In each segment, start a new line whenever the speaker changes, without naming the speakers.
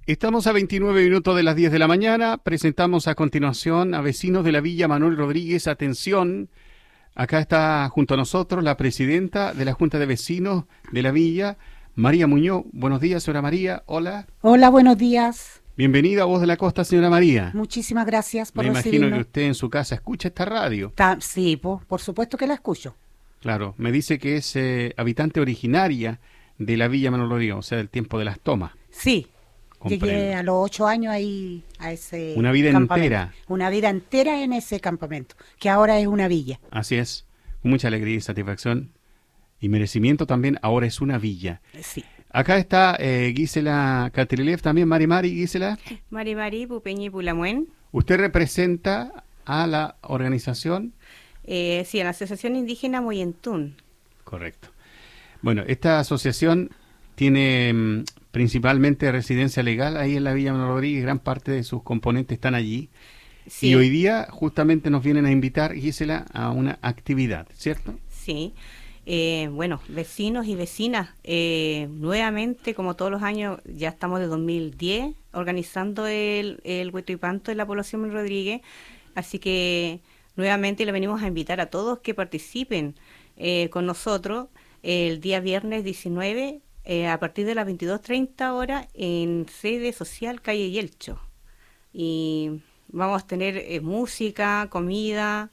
Estamos a 29 minutos de las 10 de la mañana. Presentamos a continuación a vecinos de la Villa Manuel Rodríguez. Atención, acá está junto a nosotros la presidenta de la Junta de Vecinos de la Villa, María Muñoz. Buenos días, señora María. Hola.
Hola, buenos días.
Bienvenida a Voz de la Costa, señora María.
Muchísimas gracias por
Me imagino
recibirnos.
que usted en su casa escucha esta radio.
Sí, por supuesto que la escucho.
Claro, me dice que es habitante originaria de la Villa Manuel Rodríguez, o sea, del tiempo de las tomas.
Sí,
Comprendo.
llegué a los 8 años ahí a ese
Una vida
campamento.
entera.
Una vida entera en ese campamento, que ahora es una villa.
Así es, con mucha alegría y satisfacción y merecimiento también, ahora es una villa.
Sí.
Acá está Gisela Catrilev, también Mari Gisela.
Mari Pupeñi Pulamuen.
¿Usted representa a la organización?
Sí, en la Asociación Indígena Moyentún.
Correcto. Bueno, esta asociación tiene principalmente residencia legal ahí en la Villa Manuel Rodríguez, gran parte de sus componentes están allí.
Sí.
Y hoy día justamente nos vienen a invitar, Gisela, a una actividad, ¿cierto?
Sí. Bueno, vecinos y vecinas, nuevamente, como todos los años, ya estamos de 2010 organizando el Huetuipanto en la población Manuel Rodríguez, así que nuevamente le venimos a invitar a todos que participen con nosotros el día viernes 19 a partir de las 22:30 horas en sede social Calle Yelcho. Y vamos a tener música, comida,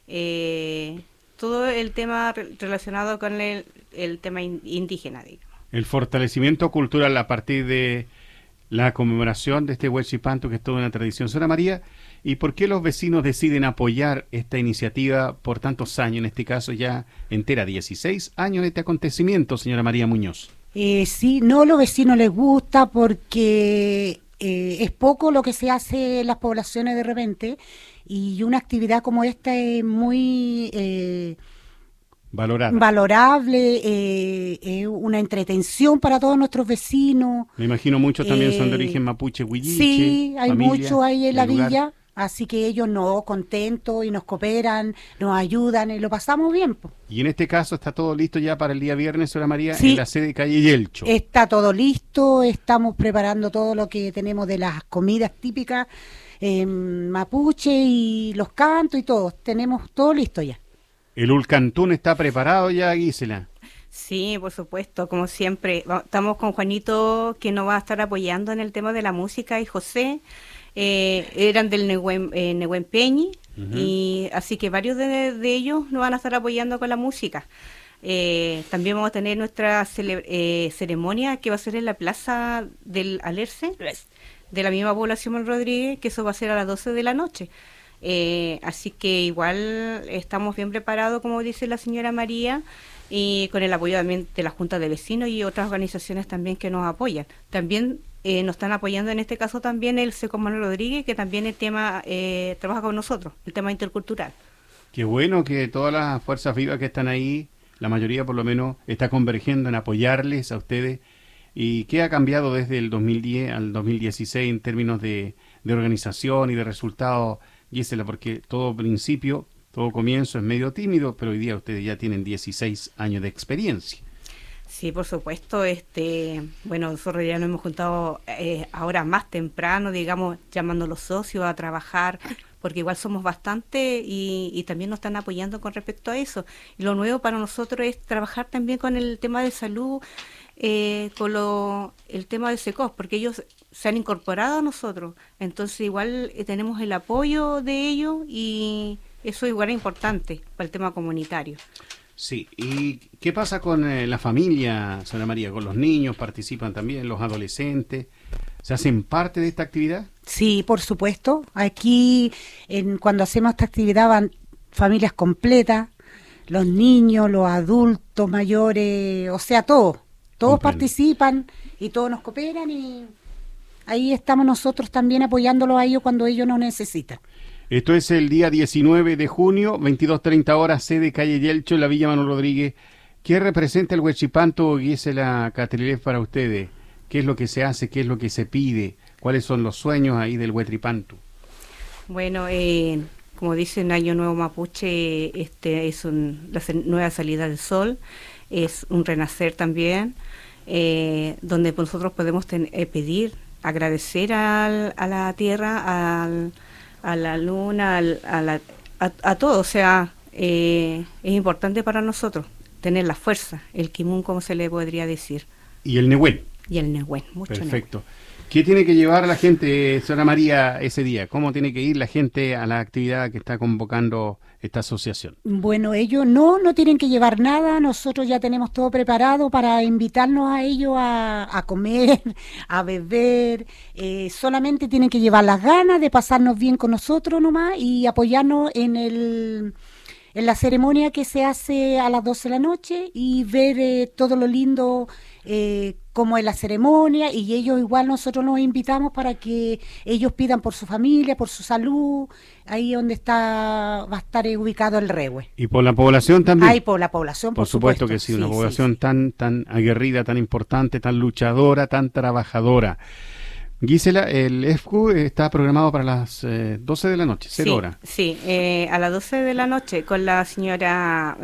todo el tema relacionado con el tema indígena, digamos.
El fortalecimiento cultural a partir de la conmemoración de este Huechipanto, que es toda una tradición. Señora María, ¿y por qué los vecinos deciden apoyar esta iniciativa por tantos años, en este caso ya entera 16 años de este acontecimiento, señora María Muñoz?
Sí, no, a los vecinos les gusta porque es poco lo que se hace en las poblaciones de repente, y una actividad como esta es muy valorable, es una entretención para todos nuestros vecinos.
Me imagino muchos también son de origen mapuche, huilliche.
Sí, hay muchos ahí en la
del lugar.
villa, así que ellos nos contentos y nos cooperan, nos ayudan y lo pasamos bien, po.
Y en este caso está todo listo ya para el día viernes, señora María,
Sí.
en la sede de Calle Yelcho.
Está todo listo, estamos preparando todo lo que tenemos de las comidas típicas mapuche y los cantos y todo, tenemos todo listo ya.
¿El Ulcantún está preparado ya, Gisela?
Sí, por supuesto, como siempre. Estamos con Juanito, que nos va a estar apoyando en el tema de la música, y José, eran del Nehuen Peñi, y así que varios de ellos nos van a estar apoyando con la música. También vamos a tener nuestra ceremonia, que va a ser en la plaza del Alerce, de la misma población Manuel Rodríguez, que eso va a ser a las 12 de la noche. Así que igual estamos bien preparados, como dice la señora María, y con el apoyo también de la Junta de Vecinos y otras organizaciones también que nos apoyan. También nos están apoyando en este caso también el SECO Manuel Rodríguez, que también el tema trabaja con nosotros, el tema intercultural.
Qué bueno que todas las fuerzas vivas que están ahí, la mayoría por lo menos, está convergiendo en apoyarles a ustedes. ¿Y qué ha cambiado desde el 2010 al 2016 en términos de organización y de resultados, Gisela? Porque todo principio, todo comienzo es medio tímido, pero hoy día ustedes ya tienen 16 años de experiencia.
Sí, por supuesto. Bueno, nosotros ya nos hemos juntado ahora más temprano, digamos, llamando a los socios a trabajar, porque igual somos bastante y también nos están apoyando con respecto a eso. Y lo nuevo para nosotros es trabajar también con el tema de salud, con el tema de SECOS, porque ellos se han incorporado a nosotros, entonces igual tenemos el apoyo de ellos, y eso igual es importante para el tema comunitario.
Sí, ¿y qué pasa con la familia, señora María? ¿Con los niños participan también, los adolescentes? ¿Se hacen parte de esta actividad?
Sí, por supuesto. Aquí, cuando hacemos esta actividad, van familias completas, los niños, los adultos mayores, o sea, todos participan y todos nos cooperan, y ahí estamos nosotros también apoyándolos a ellos cuando ellos nos necesitan.
Esto es el día 19 de junio, 22:30 horas, sede Calle Yelcho, en la Villa Manuel Rodríguez. ¿Qué representa el Huechipanto, Gisela Catrilev, para ustedes? ¿Qué es lo que se hace? ¿Qué es lo que se pide? ¿Cuáles son los sueños ahí del Huetripanto?
Bueno, como dicen, Año Nuevo Mapuche, es la nueva salida del sol, es un renacer también, donde nosotros podemos pedir agradecer a la tierra, a la luna, a todo. O sea, es importante para nosotros tener la fuerza, el kimun, como se le podría decir.
Y el Nehuen.
Y el Nehuen, mucho.
Perfecto. ¿Qué tiene que llevar la gente, señora María, ese día? ¿Cómo tiene que ir la gente a la actividad que está convocando esta asociación?
Bueno, ellos no tienen que llevar nada. Nosotros ya tenemos todo preparado para invitarnos a ellos a comer, a beber. Solamente tienen que llevar las ganas de pasarnos bien con nosotros nomás y apoyarnos en la ceremonia que se hace a las 12 de la noche y ver todo lo lindo como es la ceremonia, y ellos igual nosotros los invitamos para que ellos pidan por su familia, por su salud, ahí donde va a estar ubicado el Rehue.
¿Y por la población también?
Ahí por la población,
por supuesto que sí, una población tan aguerrida, tan importante, tan luchadora, tan trabajadora. Gisela, el EFCU está programado para las 12 de la noche, 0 horas.
Sí, a las 12 de la noche con la señora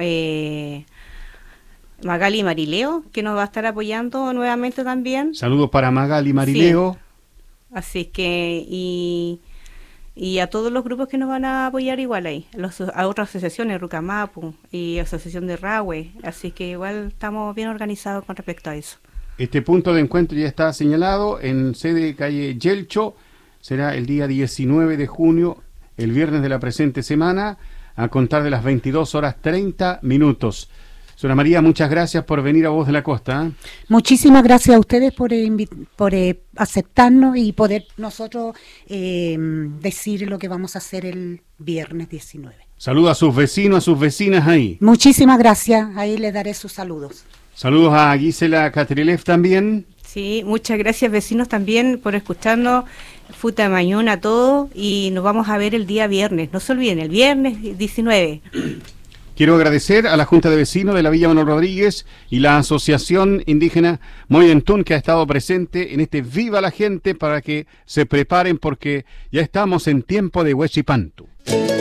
Magali Marileo, que nos va a estar apoyando nuevamente también.
Saludos para Magali Marileo.
Sí. Así que, y a todos los grupos que nos van a apoyar igual ahí, a otras asociaciones, Rucamapu y Asociación de Rahue. Así que igual estamos bien organizados con respecto a eso.
Este punto de encuentro ya está señalado en sede calle Yelcho. Será el día 19 de junio, el viernes de la presente semana, a contar de las 22:30. Señora María, muchas gracias por venir a Voz de la Costa.
Muchísimas gracias a ustedes por aceptarnos y poder nosotros decir lo que vamos a hacer el viernes 19.
Saludos a sus vecinos, a sus vecinas ahí.
Muchísimas gracias, ahí les daré sus saludos.
Saludos a Gisela Catrilev también.
Sí, muchas gracias vecinos también por escucharnos. Futa mañón a todos y nos vamos a ver el día viernes. No se olviden, el viernes 19.
Quiero agradecer a la Junta de Vecinos de la Villa Manuel Rodríguez y la Asociación Indígena Moyentún, que ha estado presente en este Viva la Gente, para que se preparen porque ya estamos en tiempo de Huechipantu.